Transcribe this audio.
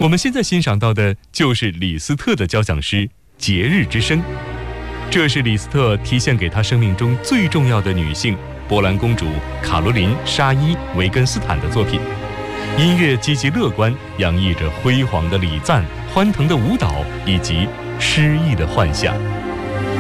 我们现在欣赏到的就是李斯特的交响诗《节日之声》，这是李斯特题献给他生命中最重要的女性波兰公主卡罗琳·沙伊·维根斯坦的作品。音乐积极乐观，洋溢着辉煌的礼赞、欢腾的舞蹈以及诗意的幻想。